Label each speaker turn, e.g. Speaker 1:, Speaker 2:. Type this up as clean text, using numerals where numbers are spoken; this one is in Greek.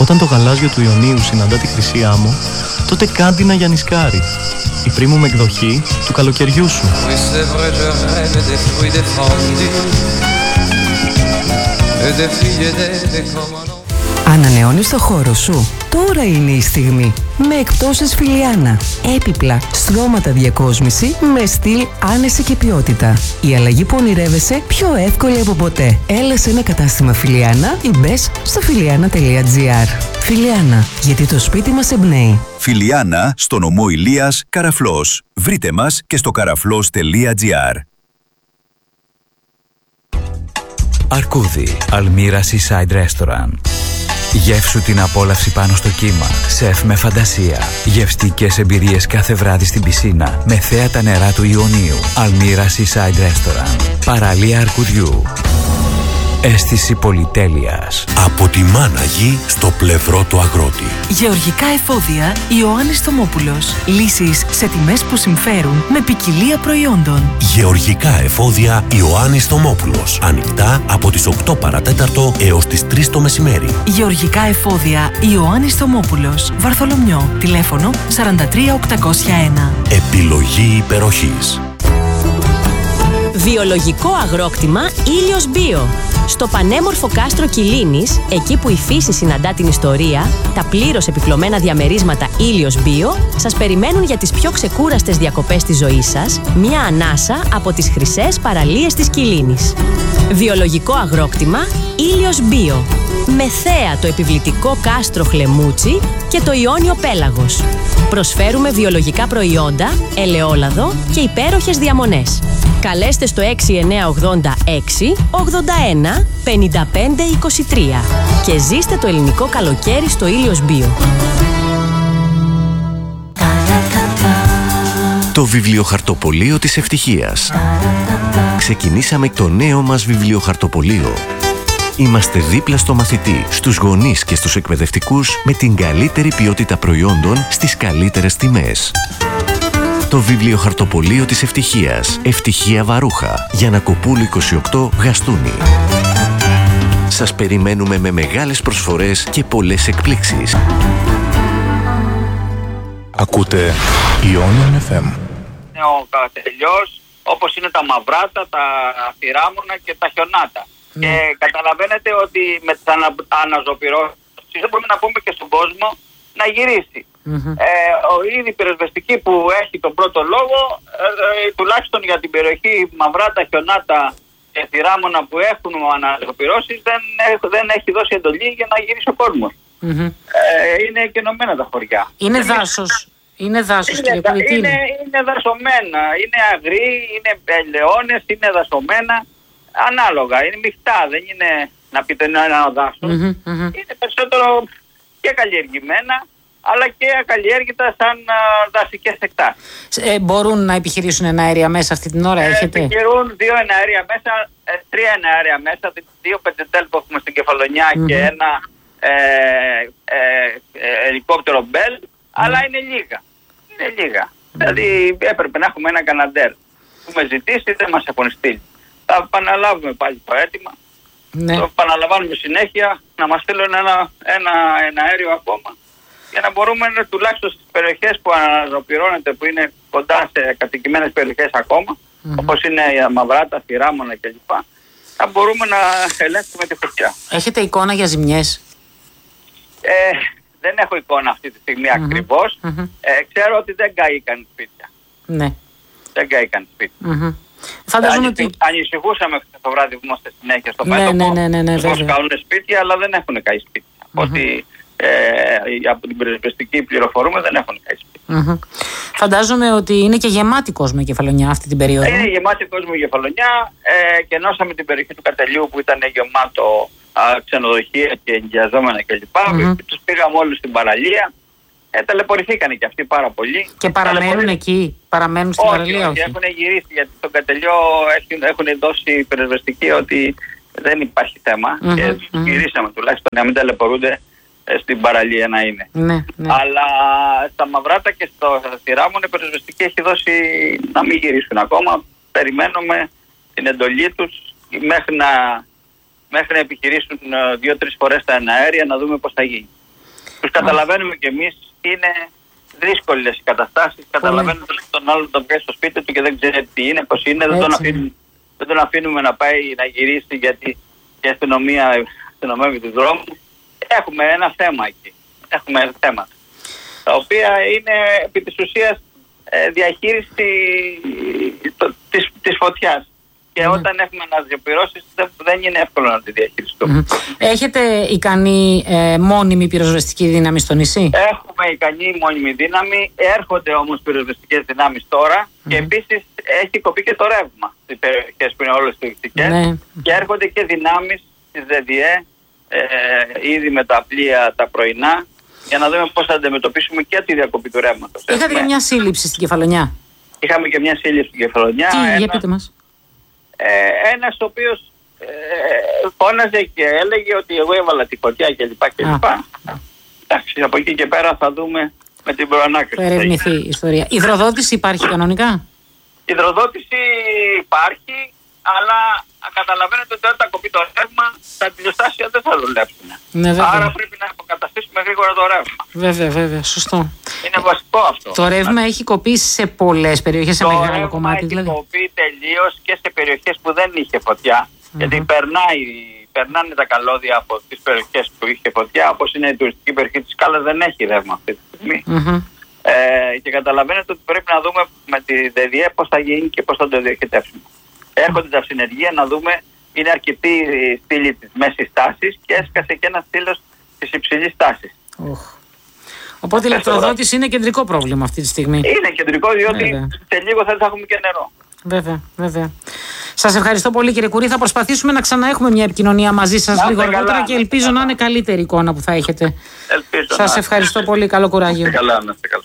Speaker 1: Όταν το γαλάζιο του Ιωνίου συναντά τη χρυσή άμμο, τότε κάντινα για νησκάρι. Η πρίμουμ εκδοχή του καλοκαιριού σου.
Speaker 2: Ανανεώνεις το χώρο σου? Τώρα είναι η στιγμή. Με εκπτώσεις Φιλιάνα. Έπιπλα, στρώματα διακόσμηση με στυλ, άνεση και ποιότητα. Η αλλαγή που ονειρεύεσαι πιο εύκολη από ποτέ. Έλα σε ένα κατάστημα Φιλιάνα ή μπες στο filiana.gr. Φιλιάνα, γιατί το σπίτι μας εμπνέει.
Speaker 3: Φιλιάνα, στο νομό Ηλίας, Καραφλός. Βρείτε μας και στο καραφλός.gr.
Speaker 4: Αρκούδι, Αλμύρα Seaside Restaurant. Γεύσου την απόλαυση πάνω στο κύμα. Σεφ με φαντασία. Γευστικές εμπειρίες κάθε βράδυ στην πισίνα με θέα τα νερά του Ιωνίου. Αλμύρα Seaside Restaurant. Παραλία Αρκουδιού. Αίσθηση πολυτέλειας.
Speaker 5: Από τη Μάναγη στο πλευρό του αγρότη.
Speaker 6: Γεωργικά εφόδια Ιωάννης Θωμόπουλος. Λύσεις σε τιμές που συμφέρουν με ποικιλία προϊόντων.
Speaker 5: Γεωργικά εφόδια Ιωάννης Θωμόπουλος. Ανοιχτά από τις 8 παρατέταρτο έως τις 3 το μεσημέρι.
Speaker 6: Γεωργικά εφόδια Ιωάννης Θωμόπουλος. Βαρθολομιό. Τηλέφωνο 43801.
Speaker 5: Επιλογή υπεροχής.
Speaker 7: Βιολογικό αγρόκτημα Ήλιος Μπίο. Στο πανέμορφο κάστρο Κιλίνης, εκεί που η φύση συναντά την ιστορία, τα πλήρως επιπλωμένα διαμερίσματα Ήλιος Μπίο σας περιμένουν για τις πιο ξεκούραστες διακοπές της ζωής σας, μια ανάσα από τις χρυσές παραλίες της Κιλίνης. Βιολογικό αγρόκτημα Ήλιος Μπίο. Με θέα το επιβλητικό κάστρο Χλεμούτσι και το Ιόνιο Πέλαγος. Προσφέρουμε βιολογικά προϊόντα, ελαιόλαδο και υπέροχες διαμονές. Καλέστε στο 6986 81 55 23 και ζήστε το ελληνικό καλοκαίρι στο Ήλιος Μπίο.
Speaker 8: Το βιβλιοχαρτοπωλείο της ευτυχίας. Ξεκινήσαμε το νέο μας βιβλιοχαρτοπωλείο. Είμαστε δίπλα στο μαθητή, στους γονείς και στους εκπαιδευτικούς με την καλύτερη ποιότητα προϊόντων στις καλύτερες τιμές. Το βιβλιοχαρτοπωλείο της ευτυχίας. Ευτυχία Βαρούχα. Γιαννακοπούλου 28 Γαστούνι. Σας περιμένουμε με μεγάλες προσφορές και πολλές εκπλήξεις.
Speaker 9: Ακούτε Ιόνιον FM.
Speaker 10: Ο κατελιός, όπως είναι τα μαυράτα, τα θηράμωνα και τα χιονάτα. Και καταλαβαίνετε ότι με τις αναζωπυρώσεις δεν μπορούμε να πούμε και στον κόσμο να γυρίσει. Ήδη η πυροσβεστική που έχει τον πρώτο λόγο, τουλάχιστον για την περιοχή μαυράτα, χιονάτα και θηράμωνα που έχουν αναζωπυρώσεις, δεν έχει δώσει εντολή για να γυρίσει ο κόσμος. Είναι εκενωμένα τα χωριά.
Speaker 11: Είναι δάσος. Είναι δάσος, κύριε Πολιτίνη.
Speaker 10: Είναι δασωμένα, είναι αγροί, είναι ελαιώνες, είναι δασωμένα. Ανάλογα, είναι μειχτά, δεν είναι να πείτε ένα δάσος. Είναι περισσότερο και καλλιεργημένα, αλλά και ακαλλιέργητα σαν δασικές εκτάσεις.
Speaker 11: Μπορούν να επιχειρήσουν εναέρια μέσα αυτή την ώρα, έχετε?
Speaker 10: Επιχειρούν 2 εναέρια μέσα, 3 εναέρια μέσα, 2 πεντετέλ που έχουμε στην Κεφαλονιά και ένα ελικόπτερο Μπέλ, αλλά είναι λίγα. Είναι λίγα. Δηλαδή έπρεπε να έχουμε ένα Καναντέρ. Που με ζητήσει, δεν μας έχουν στείλει. Θα επαναλάβουμε πάλι το αίτημα. Το επαναλαμβάνουμε συνέχεια να μας στείλουν ένα αέριο ακόμα για να μπορούμε τουλάχιστον στις περιοχές που αναζωπυρώνεται, που είναι κοντά σε κατοικημένες περιοχές ακόμα, όπως είναι η Μαυράτα, Θηράμωνα κλπ. Να μπορούμε να ελέγξουμε τη φωτιά.
Speaker 11: Έχετε εικόνα για ζημιές?
Speaker 10: Δεν έχω εικόνα αυτή τη στιγμή ακριβώς. Ξέρω ότι δεν καήκαν σπίτια.
Speaker 11: Ναι.
Speaker 10: Δεν καήκαν σπίτια.
Speaker 11: Φαντάζομαι ότι
Speaker 10: ανησυχούσαμε χθες το βράδυ που είμαστε συνέχεια στο μέτωπο. Ναι, καούν σπίτια, αλλά δεν έχουν καεί σπίτια. Ότι από την πυροσβεστική πληροφορούμε, δεν έχουν καεί σπίτια.
Speaker 11: Φαντάζομαι ότι είναι και γεμάτη κόσμο η Κεφαλονιά αυτή την περίοδο.
Speaker 10: Είναι γεμάτη κόσμο η Κεφαλονιά. Και ενώσαμε την περιοχή του Κατελιού που ήταν γεμάτο ξενοδοχεία και ενοικιαζόμενα κλπ. Τους πήγαμε όλους στην παραλία. Ταλαιπωρηθήκανε και αυτοί πάρα πολύ.
Speaker 11: Και παραμένουν εκεί, παραμένουν στην παραλία?
Speaker 10: Όχι, έχουν γυρίσει, γιατί στον Κατελιό έχουν δώσει πυροσβεστική ότι δεν υπάρχει θέμα. Και τους γυρίσαμε τουλάχιστον να μην ταλαιπωρούνται στην παραλία να είναι. Αλλά στα Μαυράτα και στο Θηράμωνο η πυροσβεστική έχει δώσει να μην γυρίσουν ακόμα. Περιμένουμε την εντολή τους μέχρι να επιχειρήσουν 2-3 φορές τα εναέρια, να δούμε πώς θα γίνει. καταλαβαίνουμε κι εμείς, είναι δύσκολες οι καταστάσεις. Καταλαβαίνουμε ότι τον άλλον τον πιέσει στο σπίτι του και δεν ξέρει τι είναι, πώς είναι. Δεν τον αφήνουμε να πάει να γυρίσει γιατί η αστυνομία του δρόμου. Έχουμε ένα θέμα εκεί. Έχουμε θέματα τα οποία είναι επί της ουσίας διαχείριση της φωτιάς. Και όταν έχουμε αναδιοπυρώσεις δεν είναι εύκολο να τη διαχειριστούμε.
Speaker 11: Έχετε ικανή μόνιμη πυροσβεστική δύναμη στο νησί?
Speaker 10: Έχουμε ικανή μόνιμη δύναμη. Έρχονται όμως πυροσβεστικές δυνάμεις τώρα και επίσης έχει κοπεί και το ρεύμα στις περιοχές που είναι όλες τουριστικές. Και έρχονται και δυνάμεις της ΔΔΕ ήδη με τα πλοία τα πρωινά για να δούμε πώς θα αντιμετωπίσουμε και τη διακοπή του ρεύματος.
Speaker 11: Είχατε και μια σύλληψη στην Κεφαλονιά?
Speaker 10: Είχαμε και μια σύλληψη στην Κεφαλονιά.
Speaker 11: Για πείτε μας.
Speaker 10: Ένας ο οποίος φώναζε και έλεγε ότι εγώ έβαλα τη φωτιά κλπ. Εντάξει, από εκεί και πέρα θα δούμε με την προανάκριση.
Speaker 11: Θα ερευνηθεί η ιστορία. Η υδροδότηση υπάρχει κανονικά?
Speaker 10: Η υδροδότηση υπάρχει, αλλά καταλαβαίνετε ότι όταν κοπεί το ρεύμα τα αντιλιοστάσια δεν θα δουλέψουν. Άρα πρέπει να αποκαταστήσουμε γρήγορα το ρεύμα.
Speaker 11: Βέβαια, σωστό.
Speaker 10: Είναι βασικό αυτό.
Speaker 11: Το ρεύμα έχει κοπεί σε πολλές περιοχές, σε μεγάλο κομμάτι
Speaker 10: δηλαδή. Έχει κοπεί τελείως και σε περιοχές που δεν είχε φωτιά. Γιατί περνάνε τα καλώδια από τις περιοχές που είχε φωτιά, όπως είναι η τουριστική περιοχή της Σκάλας, δεν έχει ρεύμα αυτή τη στιγμή. Και καταλαβαίνετε ότι πρέπει να δούμε με τη ΔΔΕ πώς θα γίνει και πώς θα το διοχετεύσουμε. Έρχονται τα συνεργεία να δούμε, είναι αρκετή η στήλη της μέσης τάσης και έσκασε και ένα στήλος της υψηλής τάσης.
Speaker 11: Οπότε η ηλεκτροδότηση είναι κεντρικό πρόβλημα αυτή τη στιγμή.
Speaker 10: Είναι κεντρικό, διότι σε λίγο θα έχουμε και νερό.
Speaker 11: Βέβαια. Σας ευχαριστώ πολύ, κύριε Κουρί. Θα προσπαθήσουμε να ξαναέχουμε μια επικοινωνία μαζί σας λίγο αργότερα και ελπίζω να είναι καλύτερη εικόνα που θα έχετε. Σας ευχαριστώ πολύ. Καλό κουράγιο.
Speaker 10: Να είστε καλά.